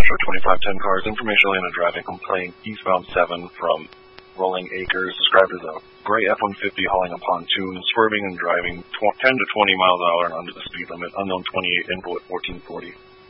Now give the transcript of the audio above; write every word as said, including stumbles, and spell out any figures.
Metro twenty-five ten cars, information on a driving complaint, eastbound seven from Rolling Acres, described as a gray F one fifty hauling a pontoon, swerving and driving ten to twenty miles an hour and under the speed limit, unknown twenty-eight, info at fourteen forty.